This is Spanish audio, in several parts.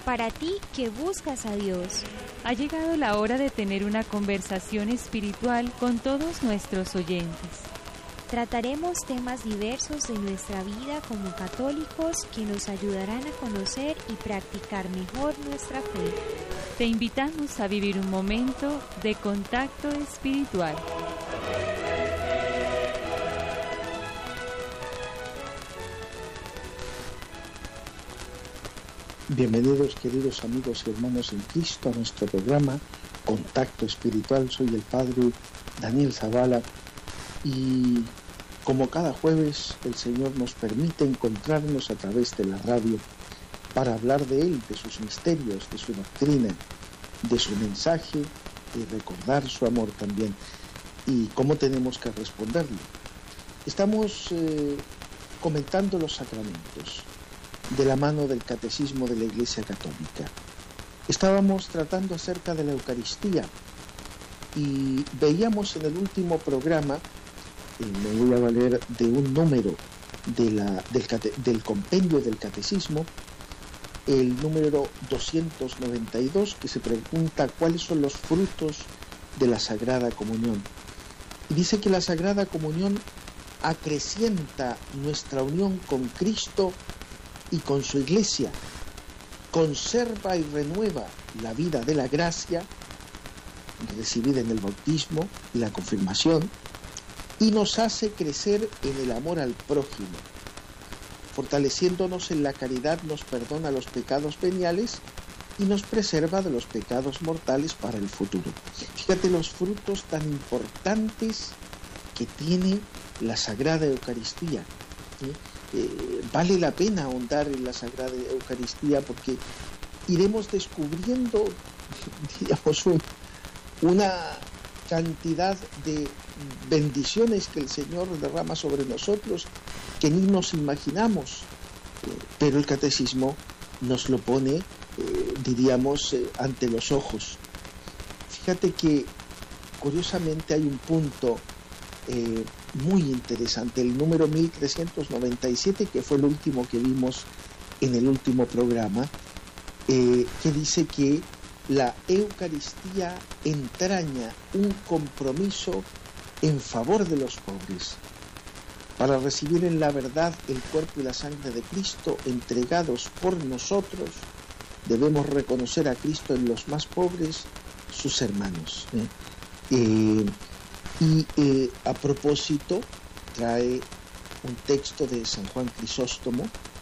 Para ti que buscas a Dios. Ha llegado la hora de tener una conversación espiritual con todos nuestros oyentes. Trataremos temas diversos de nuestra vida como católicos que nos ayudarán a conocer y practicar mejor nuestra fe. Te invitamos a vivir un momento de contacto espiritual. Bienvenidos, queridos amigos y hermanos en Cristo, a nuestro programa Contacto Espiritual. Soy el Padre Daniel Zavala y como cada jueves el Señor nos permite encontrarnos a través de la radio para hablar de Él, de sus misterios, de su doctrina, de su mensaje y recordar su amor también y cómo tenemos que responderle. Estamos comentando los sacramentos de la mano del Catecismo de la Iglesia Católica. Estábamos tratando acerca de la Eucaristía y veíamos en el último programa, me voy a valer de un número del compendio del Catecismo, el número 292, que se pregunta cuáles son los frutos de la Sagrada Comunión. Y dice que la Sagrada Comunión acrecienta nuestra unión con Cristo y con su Iglesia, conserva y renueva la vida de la gracia recibida en el bautismo y la confirmación y nos hace crecer en el amor al prójimo. Fortaleciéndonos en la caridad nos perdona los pecados veniales y nos preserva de los pecados mortales para el futuro. Fíjate los frutos tan importantes que tiene la Sagrada Eucaristía, ¿sí? Vale la pena ahondar en la Sagrada Eucaristía porque iremos descubriendo, digamos, una cantidad de bendiciones que el Señor derrama sobre nosotros que ni nos imaginamos, pero el Catecismo nos lo pone, diríamos, ante los ojos. Fíjate que curiosamente hay un punto muy interesante, el número 1397, que fue el último que vimos en el último programa, que dice que la Eucaristía entraña un compromiso en favor de los pobres, para recibir en la verdad el cuerpo y la sangre de Cristo entregados por nosotros. Debemos reconocer a Cristo en los más pobres, sus hermanos. A propósito, trae un texto de San Juan Crisóstomo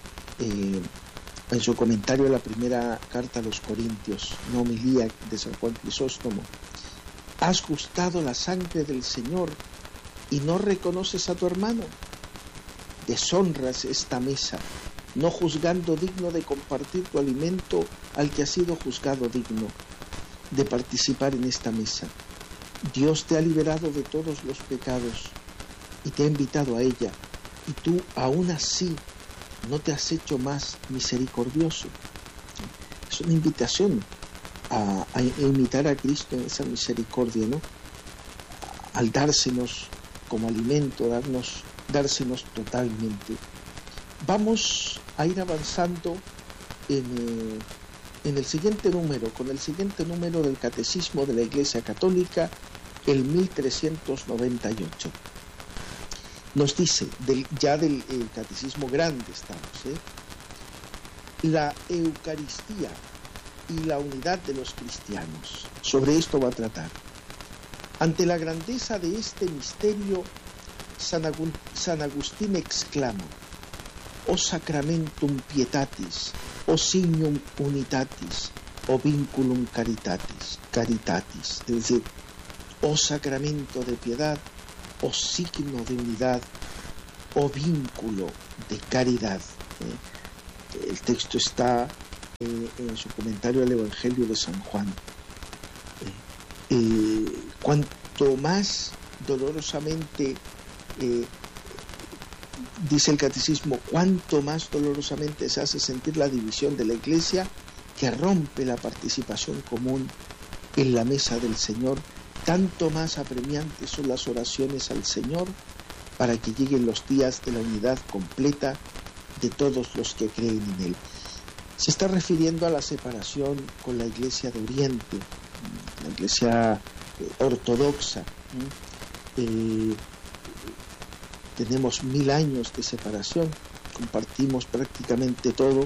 en su comentario a la primera carta a los Corintios, una homilía de San Juan Crisóstomo. ¿Has gustado la sangre del Señor y no reconoces a tu hermano? Deshonras esta mesa, no juzgando digno de compartir tu alimento al que ha sido juzgado digno de participar en esta mesa. Dios te ha liberado de todos los pecados y te ha invitado a ella, y tú aún así no te has hecho más misericordioso. Es una invitación a imitar a Cristo en esa misericordia, ¿no? Al dársenos como alimento, dársenos totalmente. Vamos a ir avanzando en el siguiente número, con el siguiente número del Catecismo de la Iglesia Católica, el 1398. Nos dice, del Catecismo Grande estamos, la Eucaristía y la unidad de los cristianos. Sobre esto va a tratar. Ante la grandeza de este misterio, San Agustín exclama: O sacramentum pietatis, o signum unitatis, o vinculum caritatis. Es decir, o sacramento de piedad, o signo de unidad, o vínculo de caridad. El texto está en su comentario al Evangelio de San Juan. Cuanto más dolorosamente, dice el Catecismo, cuanto más dolorosamente se hace sentir la división de la Iglesia, que rompe la participación común en la mesa del Señor, tanto más apremiantes son las oraciones al Señor para que lleguen los días de la unidad completa de todos los que creen en Él. Se está refiriendo a la separación con la Iglesia de Oriente, la Iglesia ortodoxa. Tenemos 1000 años de separación, compartimos prácticamente todo,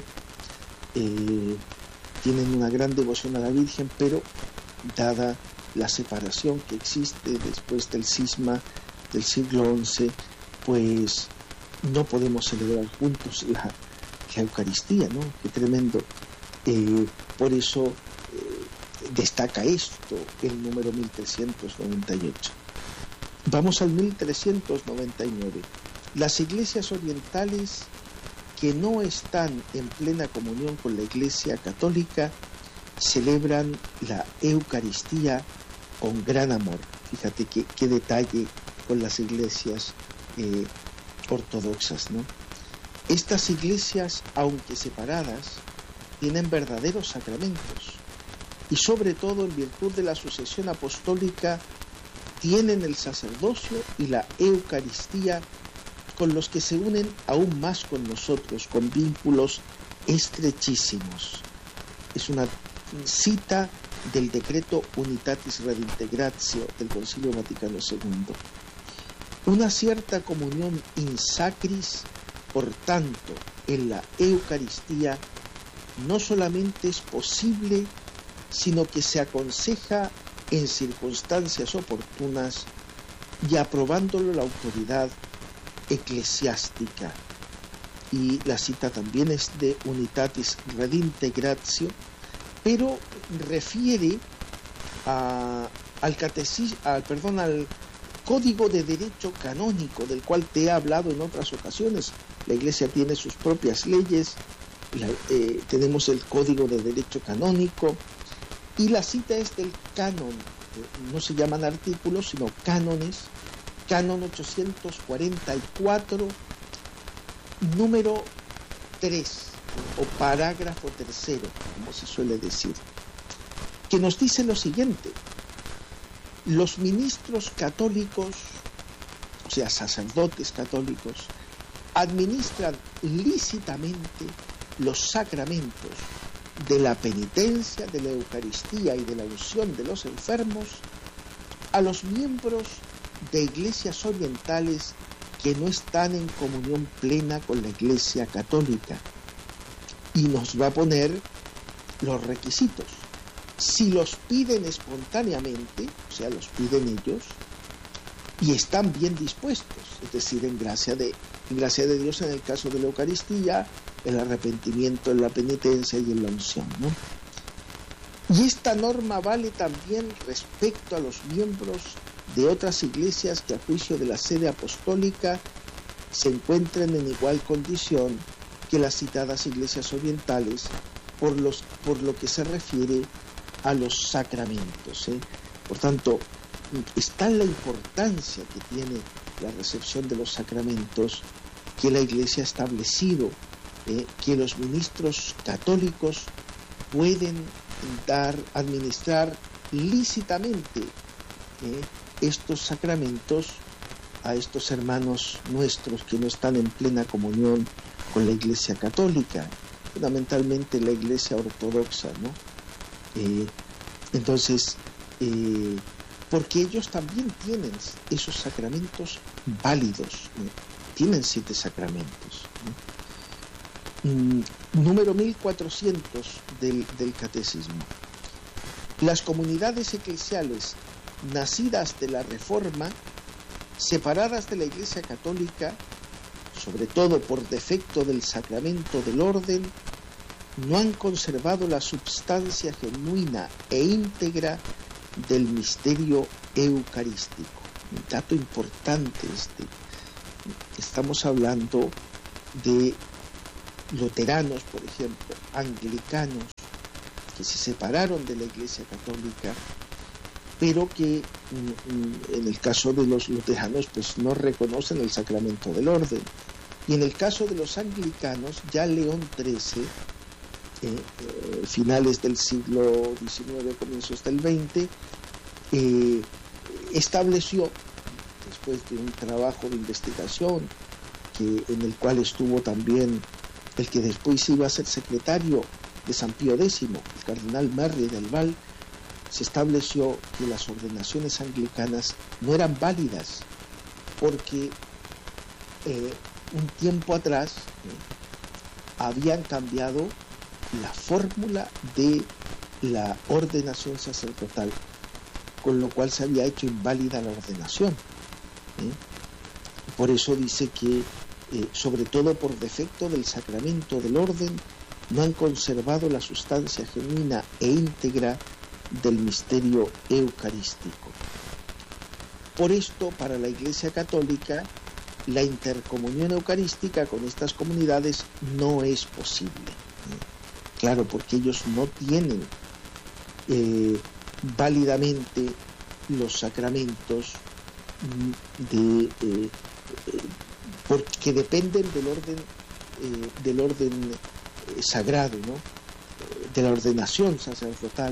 tienen una gran devoción a la Virgen, pero dada la separación que existe después del cisma del siglo XI, pues no podemos celebrar juntos la Eucaristía, ¿no? Qué tremendo. Por eso destaca esto el número 1398. Vamos al 1399. Las iglesias orientales que no están en plena comunión con la Iglesia católica celebran la Eucaristía con gran amor. Fíjate qué detalle con las iglesias ortodoxas, ¿no? Estas iglesias, aunque separadas, tienen verdaderos sacramentos y sobre todo en virtud de la sucesión apostólica tienen el sacerdocio y la Eucaristía con los que se unen aún más con nosotros, con vínculos estrechísimos. Es una cita del decreto Unitatis Redintegratio del Concilio Vaticano II. Una cierta comunión in sacris, por tanto, en la Eucaristía no solamente es posible, sino que se aconseja en circunstancias oportunas y aprobándolo la autoridad eclesiástica. Y la cita también es de Unitatis Redintegratio, pero refiere al Código de Derecho Canónico, del cual te he hablado en otras ocasiones. La Iglesia tiene sus propias leyes, tenemos el Código de Derecho Canónico, y la cita es del canon, no se llaman artículos, sino cánones, canon 844, número 3, o parágrafo 3, como se suele decir, que nos dice lo siguiente: los ministros católicos, o sea, sacerdotes católicos, administran lícitamente los sacramentos de la penitencia, de la Eucaristía y de la unción de los enfermos a los miembros de iglesias orientales que no están en comunión plena con la Iglesia católica. Y nos va a poner los requisitos. Si los piden espontáneamente, o sea, los piden ellos, y están bien dispuestos, es decir, en gracia de Dios en el caso de la Eucaristía, el arrepentimiento, en la penitencia y en la unción, ¿no? Y esta norma vale también respecto a los miembros de otras iglesias que a juicio de la sede apostólica se encuentren en igual condición que las citadas iglesias orientales por lo que se refiere a los sacramentos, ¿eh? Por tanto, está la importancia que tiene la recepción de los sacramentos que la Iglesia ha establecido, que los ministros católicos pueden administrar lícitamente estos sacramentos a estos hermanos nuestros que no están en plena comunión con la Iglesia católica, fundamentalmente la Iglesia ortodoxa, ¿no? Entonces, porque ellos también tienen esos sacramentos válidos, ¿no? Tienen 7 sacramentos, ¿no? Número 1400 del Catecismo. Las comunidades eclesiales nacidas de la Reforma, separadas de la Iglesia católica, sobre todo por defecto del sacramento del orden, no han conservado la substancia genuina e íntegra del misterio eucarístico. Un dato importante este. Estamos hablando de luteranos, por ejemplo, anglicanos, que se separaron de la Iglesia católica, pero que en el caso de los luteranos pues no reconocen el sacramento del orden. Y en el caso de los anglicanos, ya León XIII, finales del siglo XIX, comienzos del XX, estableció, después de un trabajo de investigación en el cual estuvo también el que después iba a ser secretario de San Pío X, el cardenal Merri del Val, se estableció que las ordenaciones anglicanas no eran válidas porque un tiempo atrás habían cambiado la fórmula de la ordenación sacerdotal, con lo cual se había hecho inválida la ordenación. Por eso dice que, sobre todo por defecto del sacramento del orden, no han conservado la sustancia genuina e íntegra del misterio eucarístico. Por esto, para la Iglesia Católica, la intercomunión eucarística con estas comunidades no es posible. Claro, porque ellos no tienen válidamente los sacramentos porque dependen del orden sagrado, ¿no? De la ordenación sacerdotal.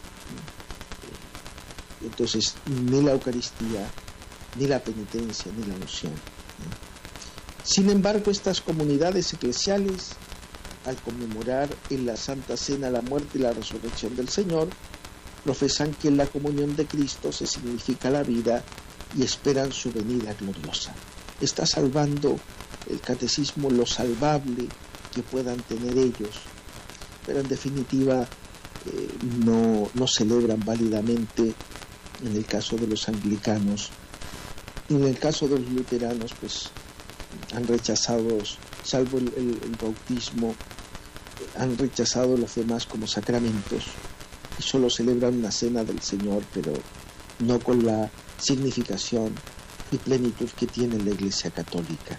Entonces, ni la Eucaristía, ni la penitencia, ni la unción. Sin embargo, estas comunidades eclesiales, al conmemorar en la Santa Cena la muerte y la resurrección del Señor, profesan que en la comunión de Cristo se significa la vida y esperan su venida gloriosa. Está salvando el catecismo lo salvable que puedan tener ellos, pero en definitiva no celebran válidamente en el caso de los anglicanos, y en el caso de los luteranos pues han rechazado, salvo el bautismo, han rechazado los demás como sacramentos y solo celebran una cena del Señor, pero no con la significación y plenitud que tiene la Iglesia Católica.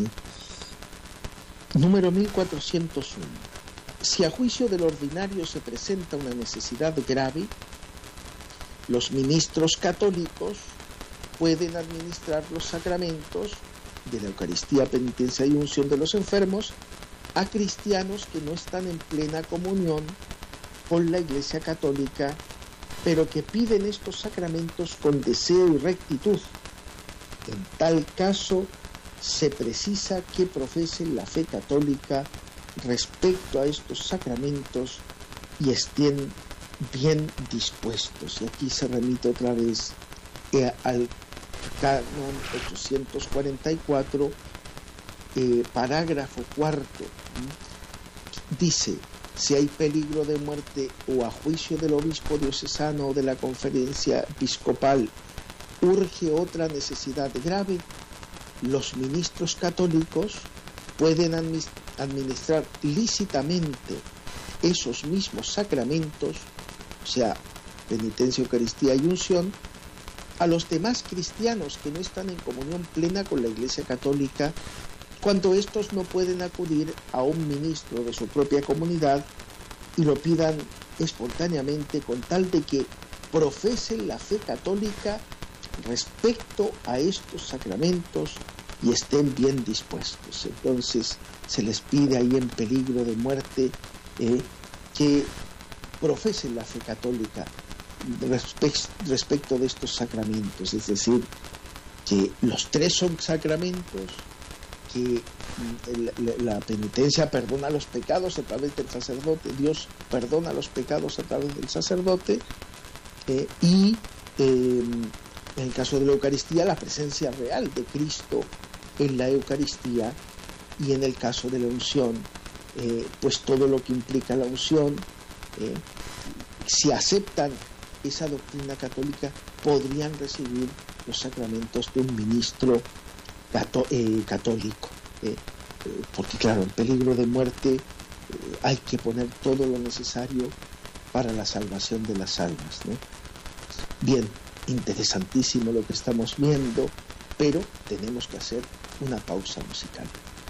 Número 1401. Si a juicio del ordinario se presenta una necesidad grave, los ministros católicos pueden administrar los sacramentos de la Eucaristía, penitencia y unción de los enfermos a cristianos que no están en plena comunión con la Iglesia Católica, pero que piden estos sacramentos con deseo y rectitud. En tal caso, se precisa que profesen la fe católica respecto a estos sacramentos y estén bien dispuestos. Y aquí se remite otra vez al canon 844, parágrafo 4. Dice: si hay peligro de muerte o a juicio del obispo diocesano o de la conferencia episcopal urge otra necesidad grave, los ministros católicos pueden administrar lícitamente esos mismos sacramentos, o sea, penitencia, Eucaristía y unción, a los demás cristianos que no están en comunión plena con la Iglesia Católica, cuando estos no pueden acudir a un ministro de su propia comunidad y lo pidan espontáneamente, con tal de que profesen la fe católica respecto a estos sacramentos y estén bien dispuestos. Entonces se les pide ahí en peligro de muerte que profesen la fe católica respecto de estos sacramentos, es decir, que los tres son sacramentos, que la penitencia perdona los pecados a través del sacerdote, Dios perdona los pecados a través del sacerdote, y en el caso de la Eucaristía, la presencia real de Cristo en la Eucaristía, y en el caso de la unción, pues todo lo que implica la unción. Si aceptan esa doctrina católica, podrían recibir los sacramentos de un ministro católico, porque claro, en peligro de muerte hay que poner todo lo necesario para la salvación de las almas, ¿no? Bien, interesantísimo lo que estamos viendo, pero tenemos que hacer una pausa musical.